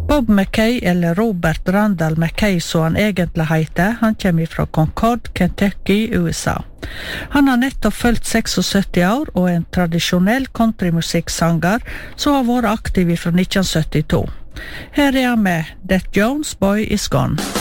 Bob McKay, eller Robert Randall McKay som han egentlig heter, han kommer fra Concord, Kentucky, USA. Han har nettopp fylt 76 år og er en tradisjonell countrymusikksanger som har vært aktiv fra 1972. Her er han med That Jones Boy Is Gone.